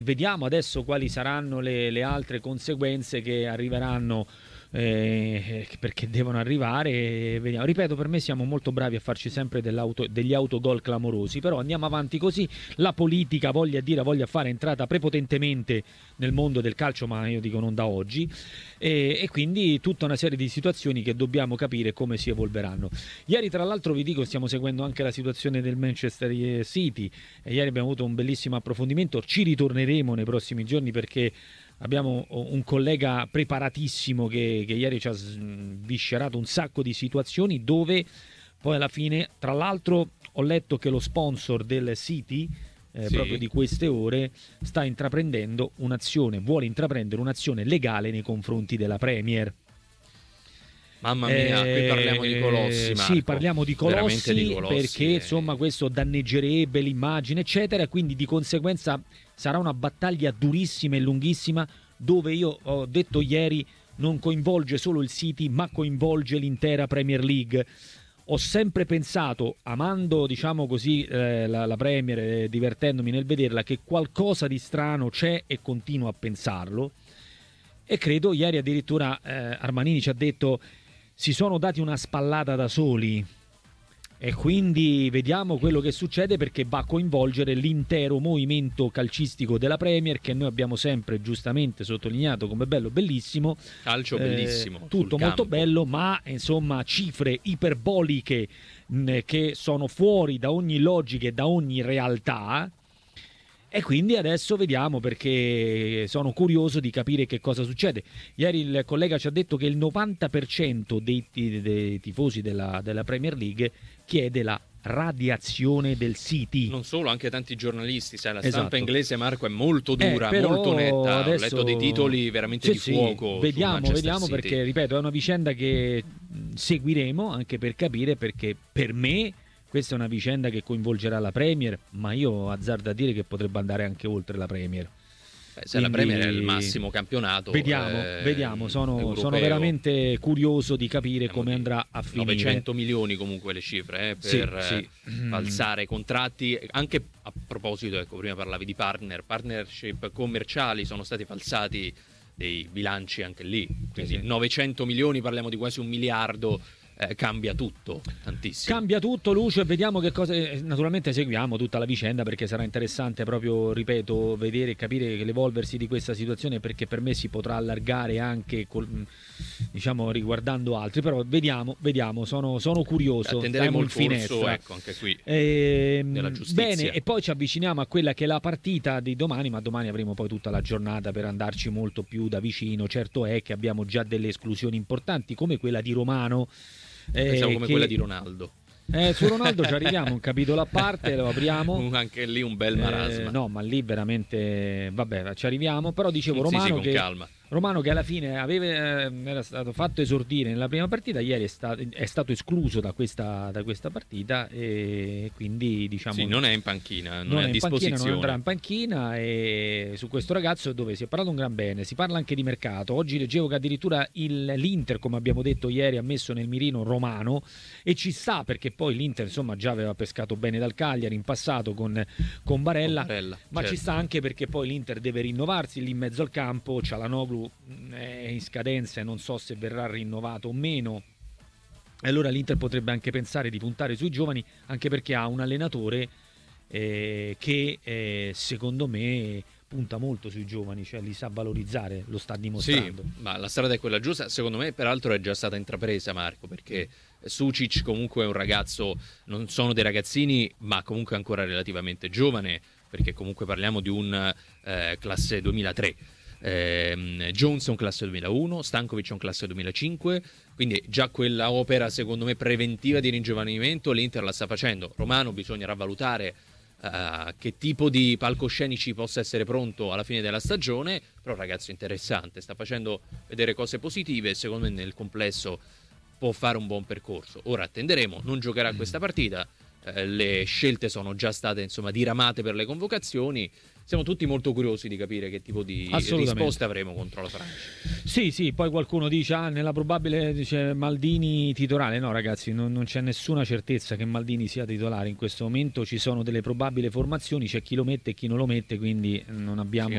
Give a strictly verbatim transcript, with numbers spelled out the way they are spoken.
vediamo adesso quali saranno le, le altre conseguenze che arriveranno, eh, perché devono arrivare. Vediamo. Ripeto, per me siamo molto bravi a farci sempre dell'auto, degli autogol clamorosi, però andiamo avanti così. La politica, voglia dire, voglia fare, è entrata prepotentemente nel mondo del calcio, ma io dico non da oggi, e, e quindi tutta una serie di situazioni che dobbiamo capire come si evolveranno. Ieri tra l'altro vi dico, stiamo seguendo anche la situazione del Manchester City, e ieri abbiamo avuto un bellissimo approfondimento, ci ritorneremo nei prossimi giorni perché abbiamo un collega preparatissimo che, che ieri ci ha sviscerato un sacco di situazioni dove poi alla fine, tra l'altro ho letto che lo sponsor del City, eh, sì. proprio di queste ore, sta intraprendendo un'azione, vuole intraprendere un'azione legale nei confronti della Premier. Mamma mia, eh, qui parliamo di colossi, Marco. Sì, parliamo di colossi, di colossi perché e... insomma questo danneggerebbe l'immagine, eccetera, quindi di conseguenza sarà una battaglia durissima e lunghissima, dove io ho detto ieri non coinvolge solo il City, ma coinvolge l'intera Premier League. Ho sempre pensato, amando diciamo così eh, la, la Premier, eh, divertendomi nel vederla, che qualcosa di strano c'è e continuo a pensarlo. E credo, ieri addirittura eh, Armanini ci ha detto si sono dati una spallata da soli, e quindi vediamo quello che succede, perché va a coinvolgere l'intero movimento calcistico della Premier, che noi abbiamo sempre giustamente sottolineato come bello, bellissimo, calcio bellissimo, eh, tutto molto campo. bello, ma insomma cifre iperboliche mh, che sono fuori da ogni logica e da ogni realtà. E quindi adesso vediamo, perché sono curioso di capire che cosa succede. Ieri il collega ci ha detto che il novanta per cento dei, dei tifosi della, della Premier League chiede la radiazione del City. Non solo, anche tanti giornalisti, sai, la stampa esatto. inglese, Marco, è molto dura, eh, molto netta. Adesso... Ho letto dei titoli veramente sì, di fuoco. Sì. Vediamo, vediamo, City. Perché, ripeto, è una vicenda che seguiremo anche per capire, perché per me questa è una vicenda che coinvolgerà la Premier, ma io azzardo a dire che potrebbe andare anche oltre la Premier. Beh, se Quindi, la Premier è il massimo campionato, vediamo, eh, vediamo. Sono, sono veramente curioso di capire Siamo come di andrà a finire. novecento milioni comunque le cifre eh, per sì, sì. falsare contratti. Anche a proposito, ecco, prima parlavi di partner, partnership commerciali, sono stati falsati dei bilanci anche lì. Quindi sì. novecento milioni, parliamo di quasi un miliardo. Eh, cambia tutto tantissimo. Cambia tutto, Lucio, e vediamo che cosa. Naturalmente seguiamo tutta la vicenda, perché sarà interessante proprio, ripeto, vedere e capire l'evolversi di questa situazione, perché per me si potrà allargare anche col, diciamo riguardando altri, però vediamo, vediamo, sono, sono curioso. Attenderemo il corso, ecco, anche qui e, della giustizia. Bene, e poi ci avviciniamo a quella che è la partita di domani, ma domani avremo poi tutta la giornata per andarci molto più da vicino. Certo è che abbiamo già delle esclusioni importanti, come quella di Romano. Pensavo eh, come che... quella di Ronaldo. Eh, su Ronaldo ci arriviamo, un capitolo a parte, lo apriamo. Anche lì un bel marasma. Eh, no, ma lì veramente, vabbè, ci arriviamo. Però dicevo, Romano, sì, sì, con che, calma. Romano che alla fine aveva, eh, era stato fatto esordire nella prima partita, ieri è, sta, è stato escluso da questa, da questa partita, e quindi diciamo sì, non è in panchina, non, non è è a in disposizione. Panchina, non andrà in panchina. E su questo ragazzo, dove si è parlato un gran bene, si parla anche di mercato. Oggi leggevo che addirittura il, l'Inter, come abbiamo detto ieri, ha messo nel mirino Romano, e ci sta, perché poi l'Inter insomma già aveva pescato bene dal Cagliari in passato con, con Barella, con Barella ma certo. ci sta anche perché poi l'Inter deve rinnovarsi lì in mezzo al campo. Cialanoglu è in scadenza e non so se verrà rinnovato o meno, e allora l'Inter potrebbe anche pensare di puntare sui giovani, anche perché ha un allenatore eh, che eh, secondo me punta molto sui giovani, cioè li sa valorizzare, lo sta dimostrando. Sì, ma la strada è quella giusta, secondo me peraltro è già stata intrapresa, Marco, perché Sucic comunque è un ragazzo, non sono dei ragazzini, ma comunque ancora relativamente giovane, perché comunque parliamo di un eh, classe duemilatré. Eh, Jones è un classe duemilauno, Stankovic è un classe duemilacinque, quindi già quella opera secondo me preventiva di ringiovanimento l'Inter la sta facendo. Romano bisognerà valutare uh, che tipo di palcoscenici possa essere pronto alla fine della stagione, però ragazzo interessante, sta facendo vedere cose positive, secondo me nel complesso può fare un buon percorso. Ora attenderemo, non giocherà questa partita, eh, le scelte sono già state insomma diramate per le convocazioni, siamo tutti molto curiosi di capire che tipo di risposte avremo contro la Francia. Sì, sì, poi qualcuno dice, ah, nella probabile dice Maldini titolare. No ragazzi, non, non c'è nessuna certezza che Maldini sia titolare in questo momento, ci sono delle probabili formazioni, c'è chi lo mette e chi non lo mette, quindi non abbiamo... Sì,